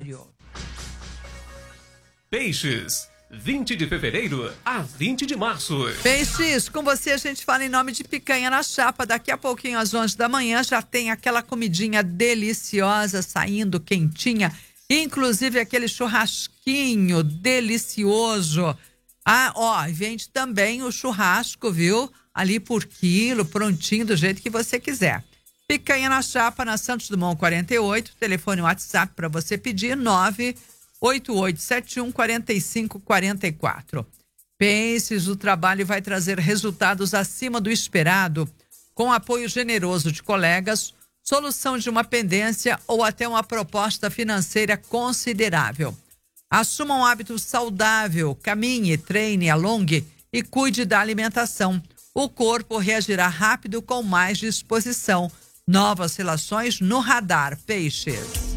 horário. Peixes, 20 de fevereiro a 20 de março. Peixes, com você a gente fala em nome de Picanha na Chapa. Daqui a pouquinho, às 11 da manhã, já tem aquela comidinha deliciosa saindo, quentinha. Inclusive aquele churrasquinho delicioso. Vende também o churrasco, viu? Ali por quilo, prontinho, do jeito que você quiser. Picanha na Chapa, na Santos Dumont 48. Telefone WhatsApp para você pedir 988714544. Peixes, o trabalho vai trazer resultados acima do esperado, com apoio generoso de colegas, solução de uma pendência ou até uma proposta financeira considerável. Assuma um hábito saudável, caminhe, treine, alongue e cuide da alimentação. O corpo reagirá rápido com mais disposição. Novas relações no radar. Peixes.